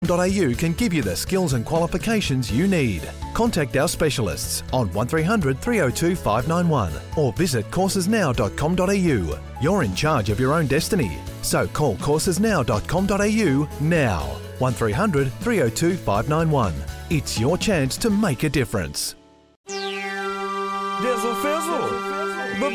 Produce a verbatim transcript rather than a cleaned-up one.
.au can give you the skills and qualifications you need. Contact our specialists on one three hundred three oh two five nine one or visit courses now dot com dot a u. You're in charge of your own destiny, so call courses now dot com dot a u now. one three hundred three oh two five nine one. It's your chance to make a difference. Dizzle fizzle.